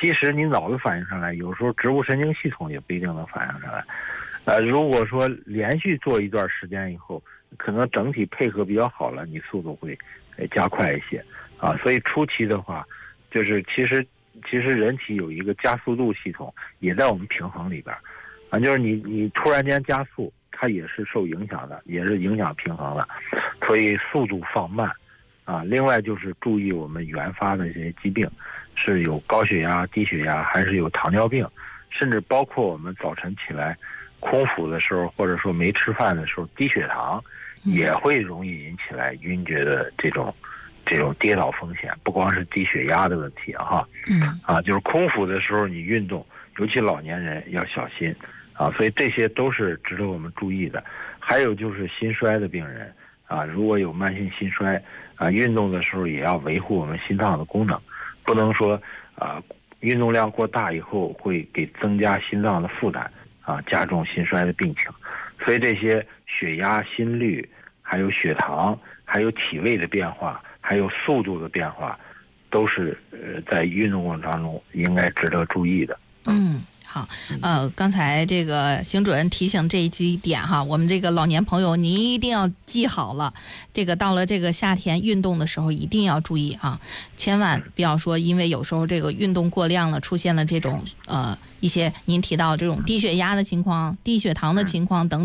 即使你脑子反应上来，有时候植物神经系统也不一定能反应上来。如果说连续做一段时间以后，可能整体配合比较好了，你速度会加快一些啊。所以初期的话，就是其实人体有一个加速度系统，也在我们平衡里边啊，就是你突然间加速，它也是受影响的，也是影响平衡的，所以速度放慢啊。另外就是注意我们原发的这些疾病，是有高血压、低血压，还是有糖尿病，甚至包括我们早晨起来空腹的时候，或者说没吃饭的时候，低血糖也会容易引起来晕厥的这种跌倒风险，不光是低血压的问题哈，就是空腹的时候你运动，尤其老年人要小心啊，所以这些都是值得我们注意的。还有就是心衰的病人啊，如果有慢性心衰啊，运动的时候也要维护我们心脏的功能，不能说运动量过大以后会给增加心脏的负担啊，加重心衰的病情。所以这些血压、心率，还有血糖，还有体位的变化，还有速度的变化，都是在运动过程当中应该值得注意的。 好，刚才这个邢主任提醒这几点哈，我们这个老年朋友您一定要记好了。这个到了这个夏天运动的时候一定要注意啊，千万不要说因为有时候这个运动过量了，出现了这种一些您提到这种低血压的情况、低血糖的情况等。